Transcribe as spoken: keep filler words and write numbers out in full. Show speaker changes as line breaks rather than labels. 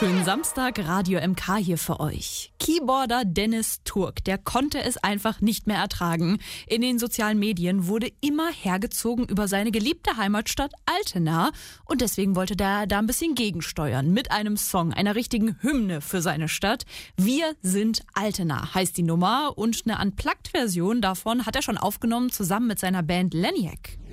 Schönen Samstag, Radio M K hier für euch. Keyboarder Dennis Turk, der konnte es einfach nicht mehr ertragen. In den sozialen Medien wurde immer hergezogen über seine geliebte Heimatstadt Altena und deswegen wollte der da ein bisschen gegensteuern mit einem Song, einer richtigen Hymne für seine Stadt. Wir sind Altena heißt die Nummer und eine Unplugged-Version davon hat er schon aufgenommen zusammen mit seiner Band Leniac.